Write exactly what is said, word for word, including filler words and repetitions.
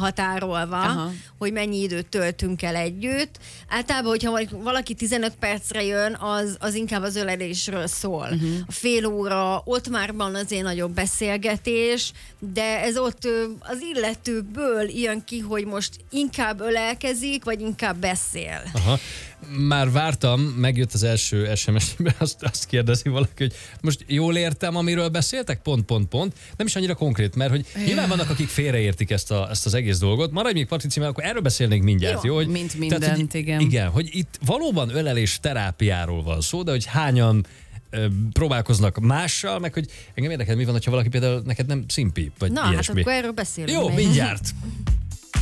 elhatárolva, aha, hogy mennyi időt töltünk el együtt. Általában, hogyha valaki tizenöt percre jön, az, az inkább az ölelésről szól. Uh-huh. A fél óra, ott már van azért nagyobb beszélgetés, de ez ott az illetőből jön ki, hogy most inkább ölelkezik, vagy inkább beszél. Aha. Már vártam, megjött az első es em es-ben, azt, azt kérdezi valaki, hogy most jól értem, amiről beszéltek? Pont, pont, pont. Nem is annyira konkrét, mert hogy nyilván vannak, akik félreértik ezt, a, ezt az egész dolgot. Maradj még, Patrici, mert akkor erről beszélnénk mindjárt, jó? jó? Hogy, mint mindent, tehát, hogy, igen. Igen, hogy itt valóban ölelés terápiáról van szó, de hogy hányan ö, próbálkoznak mással, meg hogy engem érdekel, mi van, hogyha valaki például neked nem szimpi, vagy Na, ilyesmi. hát akkor erről beszélünk. Jó, még. mindjárt.